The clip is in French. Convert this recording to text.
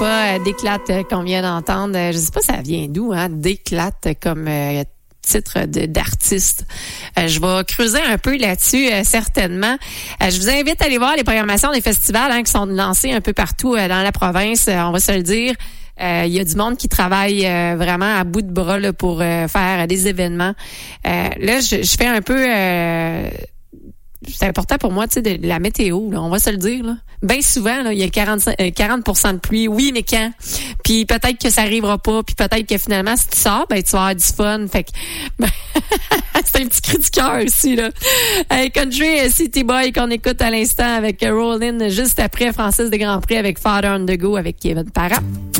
pas d'éclate qu'on vient d'entendre. Je sais pas ça vient d'où, hein, d'éclate comme titre d'artiste. Je vais creuser un peu là-dessus, certainement. Je vous invite à aller voir les programmations des festivals qui sont lancés un peu partout dans la province, on va se le dire. Il y a du monde qui travaille vraiment à bout de bras là, pour faire des événements. Là, je fais un peu... c'est important pour moi, tu sais, de la météo, là, on va se le dire. Là. Bien souvent, là, il y a 40% de pluie. Oui, mais quand? Puis peut-être que ça arrivera pas. Puis peut-être que finalement, si tu sors, ben tu vas avoir du fun. Fait que c'est un petit cri du cœur aussi, là. Country City Boy qu'on écoute à l'instant avec Rollin, juste après Francis de Grand Prix avec Father on the Go avec Kevin Parra.